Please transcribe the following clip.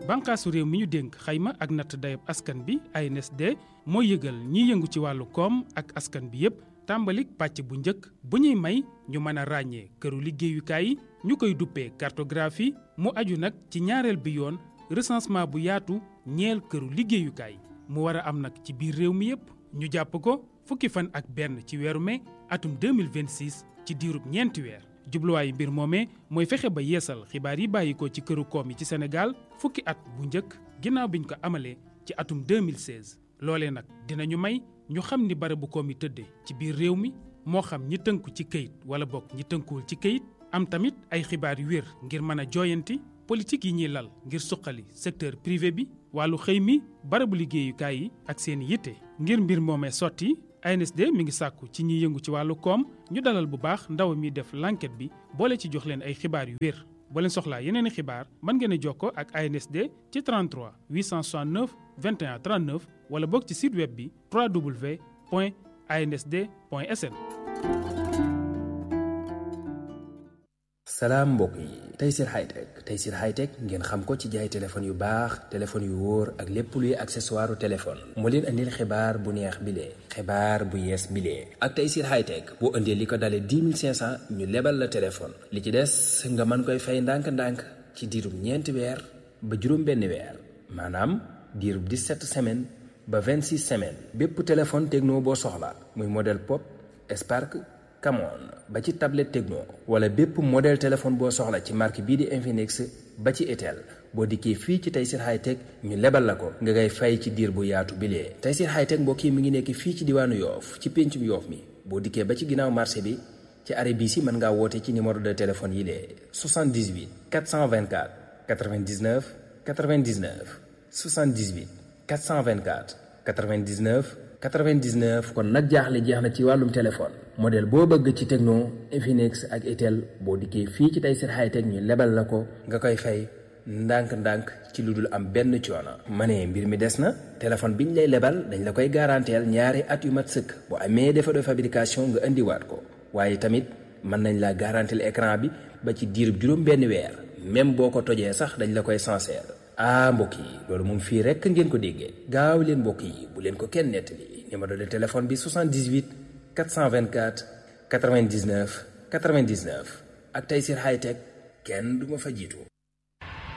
bànqaasu réew mi ñu dénk xayma ak natt dayab askan bi ANSD mooy yëgal ñiy yëngu ci wàllu koom ak askan bi yépp tàmbalik pàcc bu njëkk bu ñuy may ñu mën a ràññee këru liggéeyukaay yi ñu koy duppee cartographie mu aju nag ci ñaareel bi yoon recensement bu yaatu ñeel këru liggéeyukaay mu war a am nag ci biir réew mi yépp ñu jàpp ko fukki fan ak benn ci weeru mai atum 2026 ci diirub ñeenti weer jubluwaayu mbir moomee mooy fexe ba yeesal xibaar yi bàyyikoo ci këru koom yi ci Sénégal fukki at bu njëkk ginnaaw biñ ko amalee ci atum 2016 loolee nag dinañu may ñu xam ni barabu koom yi tëddee ci biir réew mi moo xam ñi tënku ci këyit wala bokk ñi tënkuwul ci këyit am tamit ay xibaar yu wér ngir mën a jooyanti politique yi ñuy lal ngir suqali secteur privé bi wàllu xëy mi barabu liggéeyukaay yi ak seen yitte ngir mbir moomee sotti ANSD mi ngi sàkku ci ñiy yëngu ci wàllu koom ñu dalal bu baax ndaw mi def l'enquête bi boole ci jox leen ay xibaar yu wér boo leen soxlaa yeneen i xibaar mën ngeen a jokkoo ak ANSD ci 33 869 21 39 wala boog ci site web bi www.ansd.sn. salaam mbokk yi Tayssir Hightech ngeen xam ko ci jaay téléphone yu baax téléphone yu wóor ak lépp luy accessoire téléphone moo leen andil xibaar bu neex bile xibaar bu yees bile ak Tayssir Hightech boo indee li ko dalee 10 500 ñu lebal la téléphone li ci des nga mën koy fay ndànk-ndànk ci diirub ñeenti weer ba juróom-benn weer maanaam diirub 17 semaines ba 26 semaines bépp téléphone Tecno boo soxla muy modèle Pop Spark Camon ba ci tablette Tecno wala bépp modèle téléphone boo soxla ci marque bii di Infinix ba ci Itel boo dikkee fii ci Tayssir Hightech ñu lebal la ko nga ngay fay ci diir bu yaatu bilee Tayssir Hightech mbokk yi mi ngi nekk fii ci diwaanu Yoof ci péncum Yoof mi boo dikkee ba ci ginnaaw marché bi ci arrêt bii si mën ngaa woote ci numéro de téléphone yi lee 78 424 99 99 78 424 99 99 kon nag jaaxle jeex na ci wàllum téléphone modèle boo bëgg ci Tecno Infinix ak Itel boo dikkee fii ci Tayssir Hightech ñu lebal la ko nga koy fay ndànk-ndànk ci lu dul am benn coono. ma ne mbir mi des na téléphone biñ lay lebal dañ la koy garanteel ñaari at yu mat sëkk bu amee défaut de fabrication nga indiwaat ko waaye tamit mën nañ la garanteel écran bi ba ci diirub juróom benn weer même boo ko tojee sax dañ la koy sincère. mbokk yi loolu moom fii rekk ngeen ko déggee gaaw leen mbokk yi bu leen ko kenn nettali numéro de téléphone bi 78 424 99 99 ak Tayssir Hightech kenn du ma fa jiitu.